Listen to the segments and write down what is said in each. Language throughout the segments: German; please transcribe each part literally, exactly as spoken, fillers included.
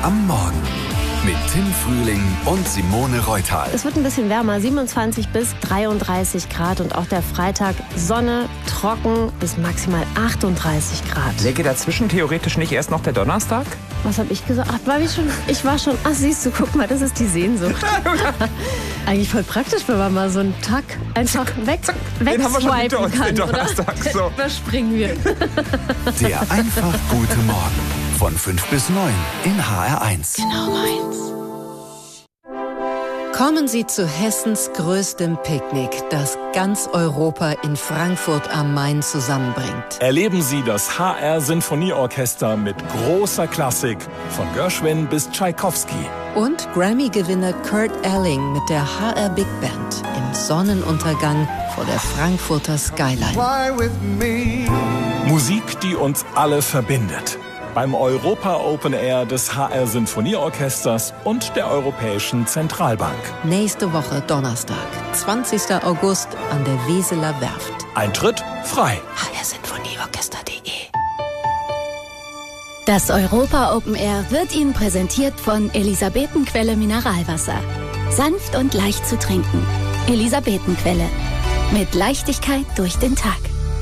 am Morgen mit Tim Frühling und Simone Reutal. Es wird ein bisschen wärmer, siebenundzwanzig bis dreiunddreißig Grad und auch der Freitag Sonne, trocken bis maximal achtunddreißig Grad. Läge dazwischen theoretisch nicht erst noch der Donnerstag? Was habe ich gesagt? Ach, war ich schon? Ich war schon. Ach, siehst du, guck mal, das ist die Sehnsucht. Eigentlich voll praktisch, wenn man mal so einen Tag einfach weg, wegswipen kann, oder? So. Überspringen wir. Der einfach gute Morgen von fünf bis neun in H R eins. Genau meins. Kommen Sie zu Hessens größtem Picknick, das ganz Europa in Frankfurt am Main zusammenbringt. Erleben Sie das H R Sinfonieorchester mit großer Klassik, von Gershwin bis Tschaikowski. Und Grammy-Gewinner Kurt Elling mit der H R Big Band im Sonnenuntergang vor der Frankfurter Skyline. Musik, die uns alle verbindet. Beim Europa Open Air des H R Sinfonieorchesters und der Europäischen Zentralbank. Nächste Woche Donnerstag, zwanzigster August an der Weseler Werft. Eintritt frei. h r sinfonieorchester punkt de. Das Europa Open Air wird Ihnen präsentiert von Elisabetenquelle Mineralwasser. Sanft und leicht zu trinken. Elisabetenquelle. Mit Leichtigkeit durch den Tag.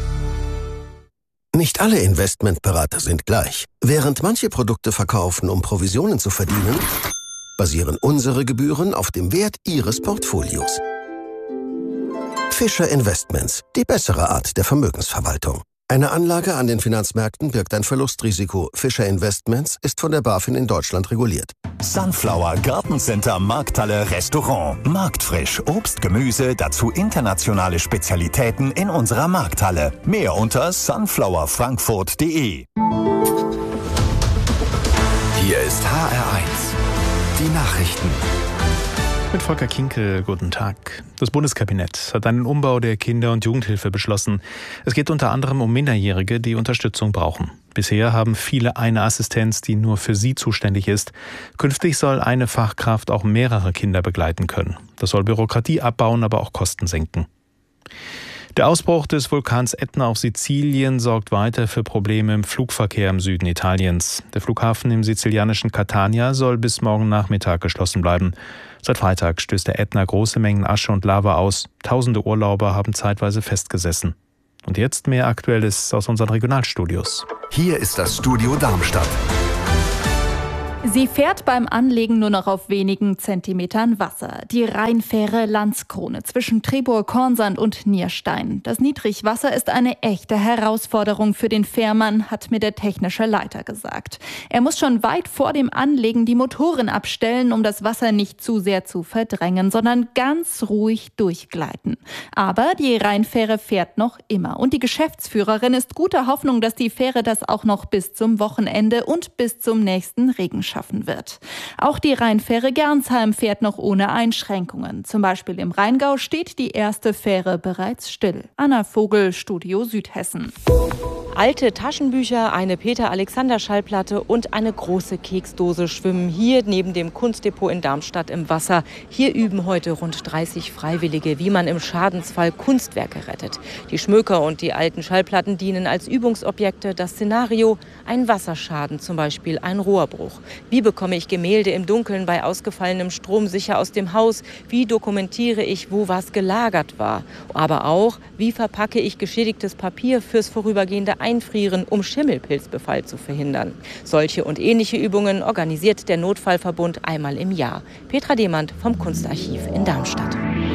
Nicht alle Investmentberater sind gleich. Während manche Produkte verkaufen, um Provisionen zu verdienen, basieren unsere Gebühren auf dem Wert Ihres Portfolios. Fischer Investments, die bessere Art der Vermögensverwaltung. Eine Anlage an den Finanzmärkten birgt ein Verlustrisiko. Fischer Investments ist von der BaFin in Deutschland reguliert. Sunflower Gartencenter Markthalle Restaurant. Marktfrisch, Obst, Gemüse, dazu internationale Spezialitäten in unserer Markthalle. Mehr unter sunflower frankfurt punkt de. Hier ist H R eins. Die Nachrichten. Mit Volker Kinkel, guten Tag. Das Bundeskabinett hat einen Umbau der Kinder- und Jugendhilfe beschlossen. Es geht unter anderem um Minderjährige, die Unterstützung brauchen. Bisher haben viele eine Assistenz, die nur für sie zuständig ist. Künftig soll eine Fachkraft auch mehrere Kinder begleiten können. Das soll Bürokratie abbauen, aber auch Kosten senken. Der Ausbruch des Vulkans Ätna auf Sizilien sorgt weiter für Probleme im Flugverkehr im Süden Italiens. Der Flughafen im sizilianischen Catania soll bis morgen Nachmittag geschlossen bleiben. Seit Freitag stößt der Ätna große Mengen Asche und Lava aus. Tausende Urlauber haben zeitweise festgesessen. Und jetzt mehr Aktuelles aus unseren Regionalstudios. Hier ist das Studio Darmstadt. Sie fährt beim Anlegen nur noch auf wenigen Zentimetern Wasser. Die Rheinfähre Landskrone zwischen Trebour-Kornsand und Nierstein. Das Niedrigwasser ist eine echte Herausforderung für den Fährmann, hat mir der technische Leiter gesagt. Er muss schon weit vor dem Anlegen die Motoren abstellen, um das Wasser nicht zu sehr zu verdrängen, sondern ganz ruhig durchgleiten. Aber die Rheinfähre fährt noch immer. Und die Geschäftsführerin ist guter Hoffnung, dass die Fähre das auch noch bis zum Wochenende und bis zum nächsten Regen schaffen wird. Auch die Rheinfähre Gernsheim fährt noch ohne Einschränkungen. Zum Beispiel im Rheingau steht die erste Fähre bereits still. Anna Vogel, Studio Südhessen. Alte Taschenbücher, eine Peter-Alexander-Schallplatte und eine große Keksdose schwimmen hier neben dem Kunstdepot in Darmstadt im Wasser. Hier üben heute rund dreißig Freiwillige, wie man im Schadensfall Kunstwerke rettet. Die Schmöker und die alten Schallplatten dienen als Übungsobjekte. Das Szenario: ein Wasserschaden, zum Beispiel ein Rohrbruch. Wie bekomme ich Gemälde im Dunkeln bei ausgefallenem Strom sicher aus dem Haus? Wie dokumentiere ich, wo was gelagert war? Aber auch, wie verpacke ich geschädigtes Papier fürs vorübergehende Einfrieren, um Schimmelpilzbefall zu verhindern. Solche und ähnliche Übungen organisiert der Notfallverbund einmal im Jahr. Petra Demand vom Kunstarchiv in Darmstadt.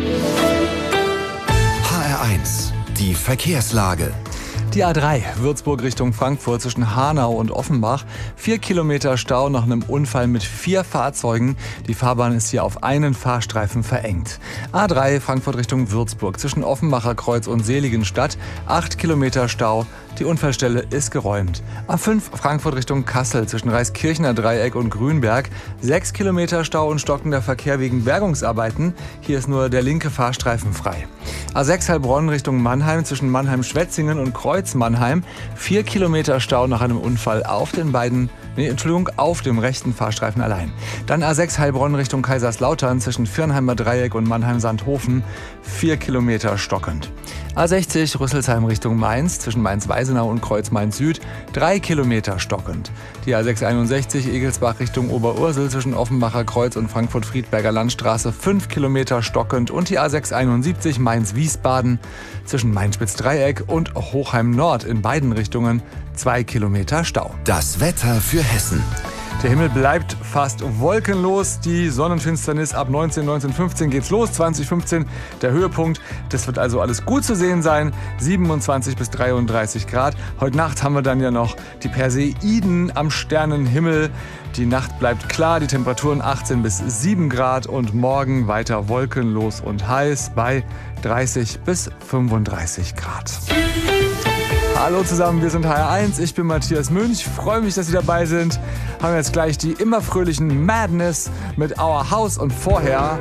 H R eins. Die Verkehrslage. Die A drei, Würzburg Richtung Frankfurt zwischen Hanau und Offenbach. Vier Kilometer Stau nach einem Unfall mit vier Fahrzeugen. Die Fahrbahn ist hier auf einen Fahrstreifen verengt. A drei, Frankfurt Richtung Würzburg zwischen Offenbacher Kreuz und Seligenstadt. Acht Kilometer Stau. Die Unfallstelle ist geräumt. A fünf, Frankfurt Richtung Kassel zwischen Reiskirchner Dreieck und Grünberg. Sechs Kilometer Stau und stockender Verkehr wegen Bergungsarbeiten. Hier ist nur der linke Fahrstreifen frei. A sechs, Heilbronn Richtung Mannheim zwischen Mannheim-Schwetzingen und Kreuz-Mannheim. Vier Kilometer Stau nach einem Unfall auf den beiden, nee, Entschuldigung, auf dem rechten Fahrstreifen allein. Dann A sechs, Heilbronn Richtung Kaiserslautern zwischen Viernheimer Dreieck und Mannheim-Sandhofen. Vier Kilometer stockend. A sechzig Rüsselsheim Richtung Mainz, zwischen Mainz-Weisenau und Kreuz-Mainz-Süd, drei Kilometer stockend. Die A sechs einundsechzig Egelsbach Richtung Oberursel, zwischen Offenbacher Kreuz und Frankfurt-Friedberger Landstraße, fünf Kilometer stockend. Und die A sechs einundsiebzig Mainz-Wiesbaden, zwischen Main-Spitz-Dreieck und Hochheim-Nord in beiden Richtungen, zwei Kilometer Stau. Das Wetter für Hessen. Der Himmel bleibt fast wolkenlos. Die Sonnenfinsternis ab neunzehn, neunzehn fünfzehn geht's los. zwanzig fünfzehn der Höhepunkt. Das wird also alles gut zu sehen sein. siebenundzwanzig bis dreiunddreißig Grad. Heute Nacht haben wir dann ja noch die Perseiden am Sternenhimmel. Die Nacht bleibt klar. Die Temperaturen achtzehn bis sieben Grad. Und morgen weiter wolkenlos und heiß bei dreißig bis fünfunddreißig Grad. Hallo zusammen, wir sind H R eins, ich bin Matthias Münch, freue mich, dass Sie dabei sind. Haben jetzt gleich die immer fröhlichen Madness mit Our House und vorher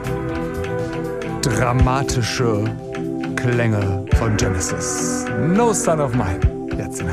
dramatische Klänge von Genesis. No Son of Mine, jetzt in